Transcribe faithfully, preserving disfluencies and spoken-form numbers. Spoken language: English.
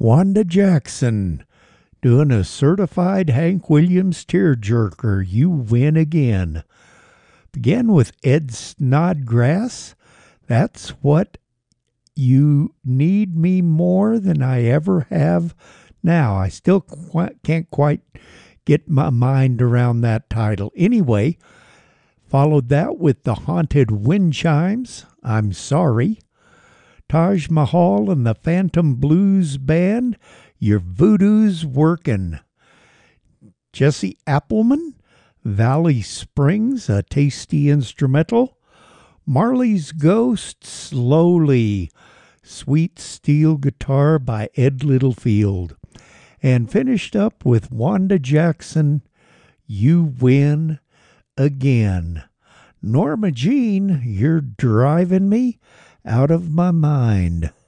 Wanda Jackson doing a certified Hank Williams tearjerker. You win again. Begin with Ed Snodgrass. That's what you need me more than I ever have now. I still qu- can't quite get my mind around that title. Anyway, followed that with the Haunted Wind Chimes, I'm Sorry. Taj Mahal and the Phantom Blues Band, Your Voodoo's Workin'. Jesse Appleman, Valley Springs, a tasty instrumental. Marley's Ghost, Slowly, sweet steel guitar by Ed Littlefield. And finished up with Wanda Jackson, You Win Again. Norma Jean, You're Driving Me Out of My Mind.